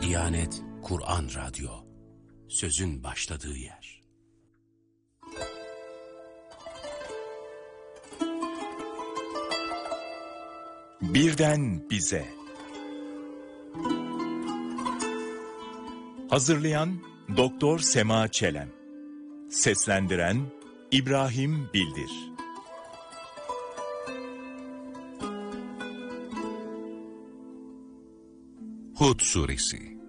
Diyanet Kur'an Radyo, sözün başladığı yer. Birden bize. Hazırlayan Doktor Sema Çelen. Seslendiren İbrahim Bildir. Hud Suresi.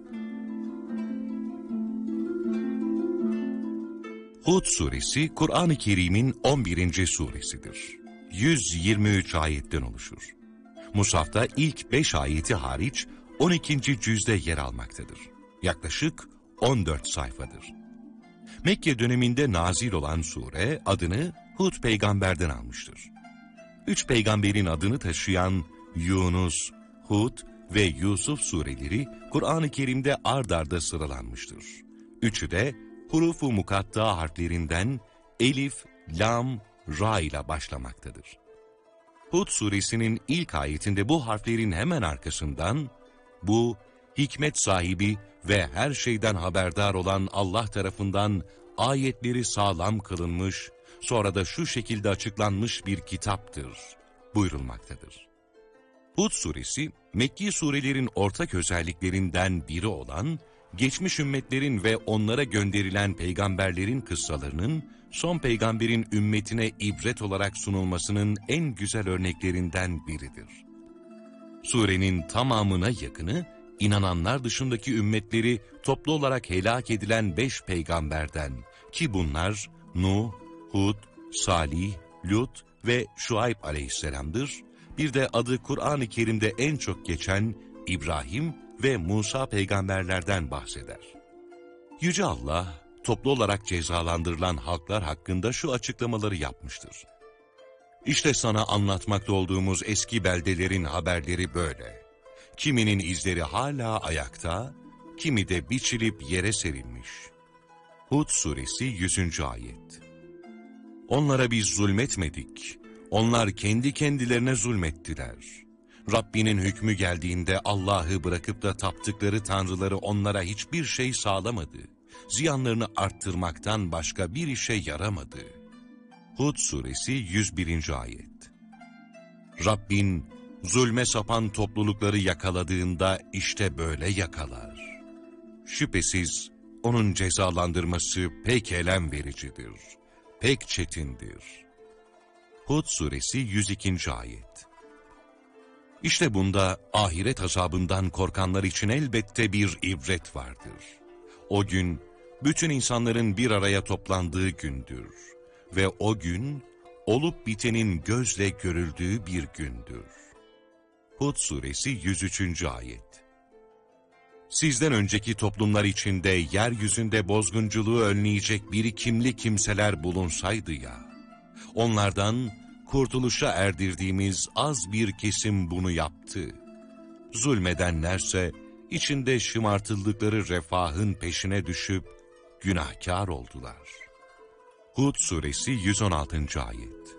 Hud Suresi, Kur'an-ı Kerim'in 11. suresidir. 123 ayetten oluşur. Musaf'ta ilk 5 ayeti hariç 12. cüzde yer almaktadır. Yaklaşık 14 sayfadır. Mekke döneminde nazil olan sure adını Hud peygamberden almıştır. 3 peygamberin adını taşıyan Yunus, Hud ve Yusuf sureleri Kur'an-ı Kerim'de ard arda sıralanmıştır. Üçü de hurufu mukatta harflerinden elif, lam, ra ile başlamaktadır. Hud suresinin ilk ayetinde bu harflerin hemen arkasından bu hikmet sahibi ve her şeyden haberdar olan Allah tarafından ayetleri sağlam kılınmış, sonra da şu şekilde açıklanmış bir kitaptır buyurulmaktadır. Hud suresi, Mekki surelerin ortak özelliklerinden biri olan, geçmiş ümmetlerin ve onlara gönderilen peygamberlerin kıssalarının, son peygamberin ümmetine ibret olarak sunulmasının en güzel örneklerinden biridir. Surenin tamamına yakını, inananlar dışındaki ümmetleri toplu olarak helak edilen 5 peygamberden, ki bunlar Nuh, Hud, Salih, Lut ve Şuayb aleyhisselamdır. Bir de adı Kur'an-ı Kerim'de en çok geçen İbrahim ve Musa peygamberlerden bahseder. Yüce Allah, toplu olarak cezalandırılan halklar hakkında şu açıklamaları yapmıştır. İşte sana anlatmakta olduğumuz eski beldelerin haberleri böyle. Kiminin izleri hala ayakta, kimi de biçilip yere serilmiş. Hud suresi 100. ayet. Onlara biz zulmetmedik. Onlar kendi kendilerine zulmettiler. Rabbinin hükmü geldiğinde Allah'ı bırakıp da taptıkları tanrıları onlara hiçbir şey sağlamadı. Ziyanlarını arttırmaktan başka bir işe yaramadı. Hud suresi 101. ayet. Rabbin zulme sapan toplulukları yakaladığında işte böyle yakalar. Şüphesiz onun cezalandırması pek elem vericidir, pek çetindir. Hud suresi 102. ayet. İşte bunda ahiret azabından korkanlar için elbette bir ibret vardır. O gün bütün insanların bir araya toplandığı gündür ve o gün olup bitenin gözle görüldüğü bir gündür. Hud suresi 103. ayet. Sizden önceki toplumlar içinde yeryüzünde bozgunculuğu önleyecek birikimli kimseler bulunsaydı ya, onlardan kurtuluşa erdirdiğimiz az bir kesim bunu yaptı. Zulmedenlerse içinde şımartıldıkları refahın peşine düşüp günahkar oldular. Hud suresi 116. ayet.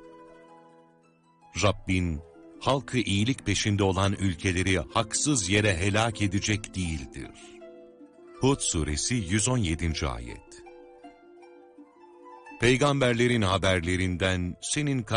Rabbin halkı iyilik peşinde olan ülkeleri haksız yere helak edecek değildir. Hud suresi 117. ayet. Peygamberlerin haberlerinden senin